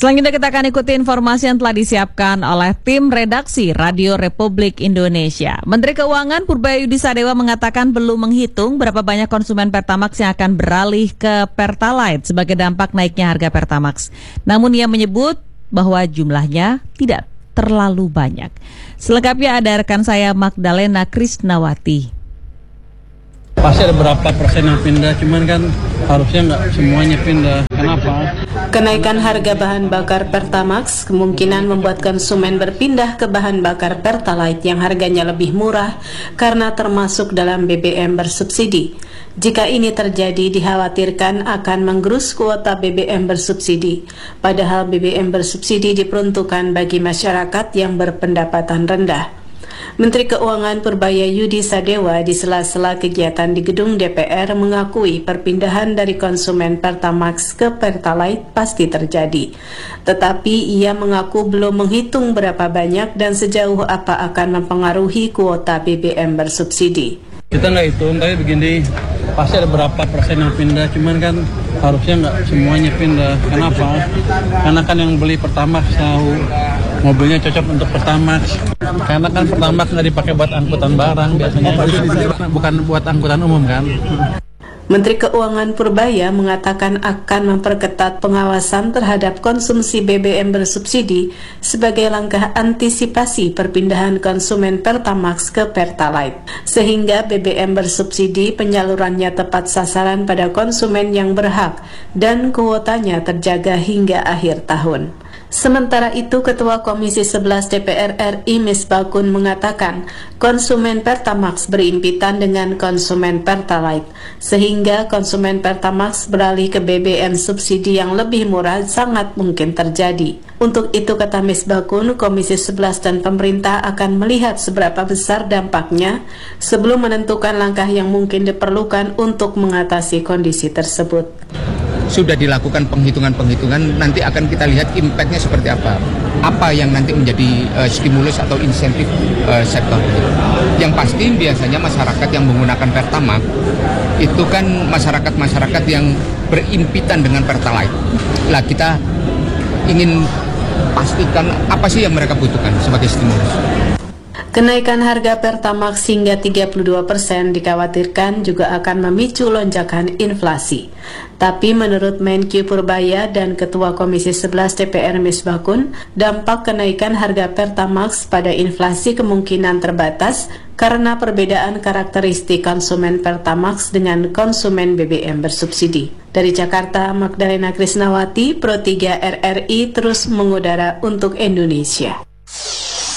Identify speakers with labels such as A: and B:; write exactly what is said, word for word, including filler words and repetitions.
A: Selanjutnya kita akan ikuti informasi yang telah disiapkan oleh tim redaksi Radio Republik Indonesia. Menteri Keuangan Purbayudi Sadewa mengatakan belum menghitung berapa banyak konsumen Pertamax yang akan beralih ke Pertalite sebagai dampak naiknya harga Pertamax. Namun ia menyebut bahwa jumlahnya tidak terlalu banyak. Selengkapnya ada rekan saya Magdalena Krisnawati.
B: Pasti ada berapa persen yang pindah, cuman kan harusnya nggak semuanya pindah. Kenapa?
C: Kenaikan harga bahan bakar Pertamax kemungkinan membuat konsumen berpindah ke bahan bakar Pertalite yang harganya lebih murah karena termasuk dalam B B M bersubsidi. Jika ini terjadi, dikhawatirkan akan menggerus kuota B B M bersubsidi. Padahal B B M bersubsidi diperuntukkan bagi masyarakat yang berpendapatan rendah. Menteri Keuangan Purbayudi Sadewa di sela-sela kegiatan di gedung D P R mengakui perpindahan dari konsumen Pertamax ke Pertalite pasti terjadi. Tetapi ia mengaku belum menghitung berapa banyak dan sejauh apa akan mempengaruhi kuota B B M bersubsidi.
B: Kita nggak hitung, tapi begini, pasti ada berapa persen yang pindah, cuman kan harusnya nggak semuanya pindah. Kenapa? Karena kan yang beli Pertamax tahu mobilnya cocok untuk Pertamax. Karena kan Pertamax nggak dipakai buat angkutan barang biasanya, bukan buat angkutan umum kan.
C: Menteri Keuangan Purbaya mengatakan akan memperketat pengawasan terhadap konsumsi B B M bersubsidi sebagai langkah antisipasi perpindahan konsumen Pertamax ke Pertalite, sehingga B B M bersubsidi penyalurannya tepat sasaran pada konsumen yang berhak dan kuotanya terjaga hingga akhir tahun. Sementara itu, Ketua Komisi sebelas D P R R I Misbakun mengatakan konsumen Pertamax berimpitan dengan konsumen Pertalite, sehingga konsumen Pertamax beralih ke B B M subsidi yang lebih murah sangat mungkin terjadi. Untuk itu, kata Misbakun, Komisi sebelas dan pemerintah akan melihat seberapa besar dampaknya sebelum menentukan langkah yang mungkin diperlukan untuk mengatasi kondisi tersebut.
D: Sudah dilakukan penghitungan-penghitungan, nanti akan kita lihat impact-nya seperti apa. Apa yang nanti menjadi uh, stimulus atau insentif uh, sektor itu. Yang pasti biasanya masyarakat yang menggunakan Pertamax itu kan masyarakat-masyarakat yang berimpitan dengan Pertalite. Lah kita ingin pastikan apa sih yang mereka butuhkan sebagai stimulus.
C: Kenaikan harga Pertamax hingga tiga puluh dua persen dikhawatirkan juga akan memicu lonjakan inflasi. Tapi menurut Menkyu Purbaya dan Ketua Komisi sebelas D P R Misbakun, dampak kenaikan harga Pertamax pada inflasi kemungkinan terbatas karena perbedaan karakteristik konsumen Pertamax dengan konsumen B B M bersubsidi. Dari Jakarta, Magdalena Krisnawati, Pro tiga R R I terus mengudara untuk Indonesia.